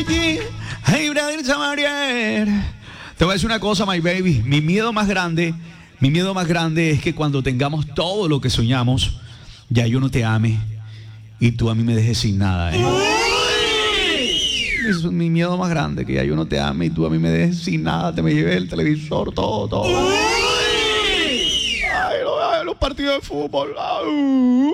Hey, brother Samarier. Te voy a decir una cosa, my baby. Mi miedo más grande es que cuando tengamos todo lo que soñamos, ya yo no te ame y tú a mí me dejes sin nada, ¿eh? Eso es mi miedo más grande, que ya yo no te ame y tú a mí me dejes sin nada, te me lleves el televisor, todo. Ay, los partidos de fútbol.